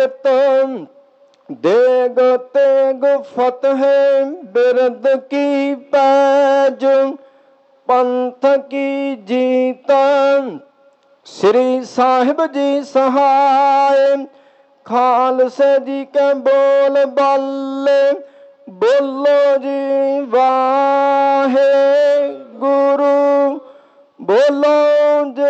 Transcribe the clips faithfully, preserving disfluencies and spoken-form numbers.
ਅੰਮ੍ਰਿਤ ਦੇਗ ਤੇਗ ਫਤਿਹ ਬਿਰਦ ਕੀ ਪੈਜ ਪੰਥ ਕੀ ਜੀਤ ਸ੍ਰੀ ਸਾਹਿਬ ਜੀ ਸਹਾय ਖਾਲਸੇ ਜੀ ਕੇ ਬੋਲ ਬਾਲੇ ਬੋਲੋ ਜੀ ਵਾਹਿਗੁਰੂ ਬੋਲੋ ਜੀ।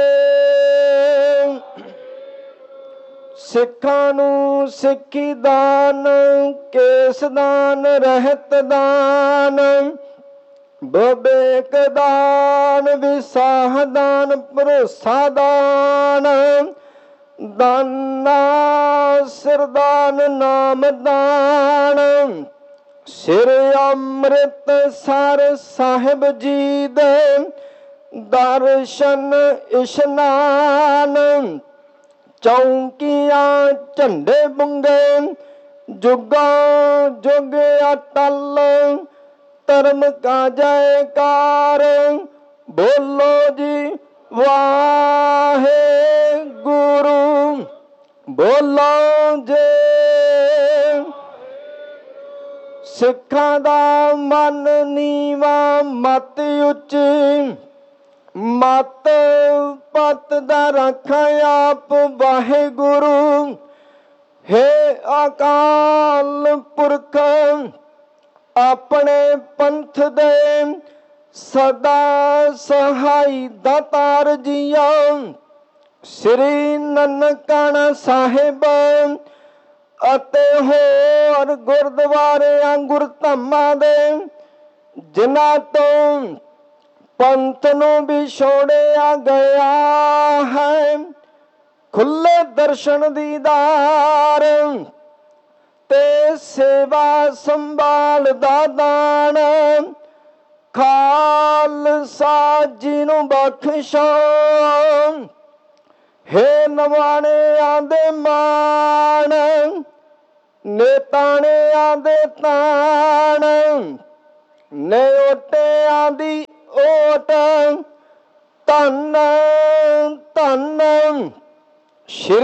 ਸਿੱਖਾਂ ਨੂੰ ਸਿੱਖੀ ਦਾਨ ਕੇਸ ਦਾਨ ਰਹਿਤ ਦਾਨ ਵਿਵੇਕ ਦਾਨ ਵਿਸਾਹ ਦਾਨ ਭਰੋਸਾ ਦਾਨ ਦਾਨਾ ਸਿਰਦਾਨ ਨਾਮ ਦਾਨ ਸਿਰ ਅੰਮ੍ਰਿਤਸਰ ਸਾਹਿਬ ਜੀ ਦੇ ਦਰਸ਼ਨ ਇਸ਼ਨਾਨ ਚੌਂਕੀਆਂ ਝੰਡੇ ਬੁੰਗੇ ਜੁਗਾ ਜੁਗ ਅਟਲ ਧਰਮ ਕਾ ਜੈਕਾਰ ਬੋਲੋ ਜੀ ਵਾਹਿਗੁਰੂ ਬੋਲੋ ਜੀ। ਸਿੱਖਾਂ ਦਾ ਮਨ ਨੀਵਾ ਮਤ ਉੱਚੀ ਮਤ ਪਤ ਦਾ ਰੱਖਾਂ ਆਪ ਵਾਹਿਗੁਰੂ ਹੈ ਅਕਾਲ ਪੁਰਖ ਆਪਣੇ ਪੰਥ ਦੇ ਸਦਾ ਸਹਾਈ ਦਾਤਾਰ ਜੀਓ ਸ੍ਰੀ ਨਨਕਾਣਾ ਸਾਹਿਬ ਅਤੇ ਹੋਰ ਗੁਰਦੁਆਰਿਆਂ ਗੁਰਧਾਮਾਂ ਦੇ ਜਿਨ੍ਹਾਂ ਤੋਂ ਪੰਥ ਨੂੰ ਵੀ ਛੋੜਿਆ ਗਿਆ ਹੈ ਖੁੱਲੇ ਦਰਸ਼ਨ ਦੀਦਾਰ ਤੇ ਸੇਵਾ ਸੰਭਾਲ ਦਾ ਦਾਨ ਖਾਲਸਾ ਜੀ ਨੂੰ ਬਖਸ਼ੋ ਹੇ ਨਵਾਣਿਆਂ ਦੇ ਮਾਣ ਨੇਤਾਣਿਆਂ ਦੇ ਤਾਣ ਨਿਓਟਿਆਂ ਦੀ ਓਟ ਧੰਨ ਧੰਨ ਸ਼੍ਰੀ